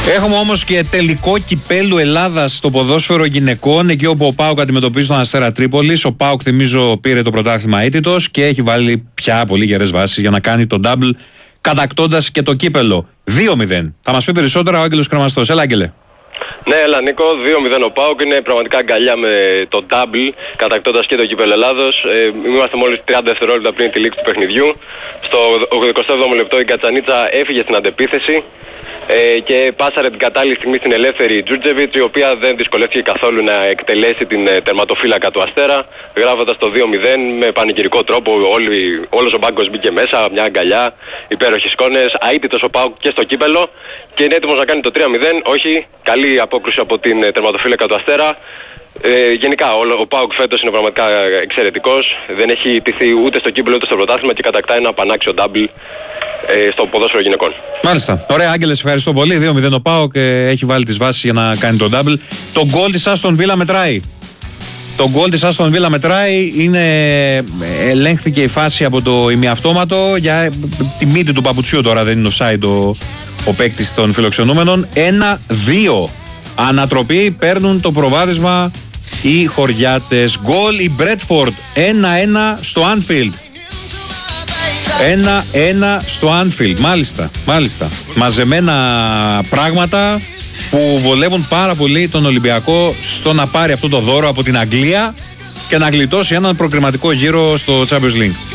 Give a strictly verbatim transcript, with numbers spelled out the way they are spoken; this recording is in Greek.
Έχουμε όμως και τελικό κυπέλου Ελλάδας στο ποδόσφαιρο γυναικών, εκεί όπου ο ΠΑΟΚ αντιμετωπίζει τον Αστέρα Τρίπολης. Ο ΠΑΟΚ, θυμίζω, πήρε το πρωτάθλημα αίτητος και έχει βάλει πια πολύ γερές βάσεις για να κάνει το double, κατακτώντας και το κύπελο. δύο μηδέν. Θα μας πει περισσότερα ο Άγγελος Κρεμαστός. Έλα, Άγγελε. Ναι, έλα Νίκο, δύο μηδέν ο ΠΑΟΚ, είναι πραγματικά αγκαλιά με το double, κατακτώντας και το κύπελο Ελλάδος. Ε, είμαστε μόλις τριάντα δευτερόλεπτα πριν τη λήξη του παιχνιδιού. Στο ογδοηκοστό έβδομο λεπτό η Κατσανίτσα έφυγε στην αντεπίθεση ε, και πάσαρε την κατάλληλη στιγμή στην ελεύθερη Τζούτζεβιτς, η οποία δεν δυσκολεύτηκε καθόλου να εκτελέσει την ε, τερματοφύλακα του Αστέρα, γράφοντας το δύο μηδέν με πανηγυρικό τρόπο. Όλη, όλος ο μπάγκος μπήκε μέσα, μια αγκαλιά, υπέροχες εικόνες, αίτητος ο ΠΑΟΚ και στο κύπελο και είναι έτοιμος να κάνει το τρία μηδέν. Όχι, καλή απόκριση από την ε, τερματοφύλακα του Αστέρα. Ε, γενικά ο, ο ΠΑΟΚ φέτος είναι πραγματικά εξαιρετικός, δεν έχει τηθεί ούτε στο κύπελο ούτε στο πρωτάθλημα και κατακτάει ένα πανάξιο double ε, στο ποδόσφαιρο γυναικών. Μάλιστα. Ωραία, Άγγελε, ευχαριστώ πολύ. δύο μηδέν ο ΠΑΟΚ, ε, έχει βάλει τις βάσεις για να κάνει το double. Το γκολ της Άστον Βίλα μετράει. Το γκολ της Άστον Βίλα μετράει. Είναι, ελέγχθηκε η φάση από το ημιαυτόματο για τη μύτη του παπουτσιού, τώρα δεν είναι offside ο, ο παίκτης των φιλοξενούμενων. ένα δύο. Ανατροπή, παίρνουν το προβάδισμα οι χωριάτες. Γκολ η Μπρέτφορντ, ένα ένα στο Anfield. ένα ένα στο Anfield, μάλιστα, μάλιστα. Μαζεμένα πράγματα που βολεύουν πάρα πολύ τον Ολυμπιακό στο να πάρει αυτό το δώρο από την Αγγλία και να γλιτώσει έναν προκριματικό γύρο στο Champions League.